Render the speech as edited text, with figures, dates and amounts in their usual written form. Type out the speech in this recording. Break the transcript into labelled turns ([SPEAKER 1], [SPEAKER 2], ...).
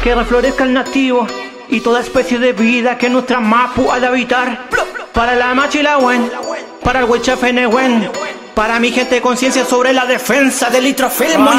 [SPEAKER 1] que reflorezca el nativo y toda especie de vida que nuestra mapu ha de habitar. Para la machi y la wen, para el huichafenehuen, para mi gente de conciencia sobre la defensa del litrofilmo.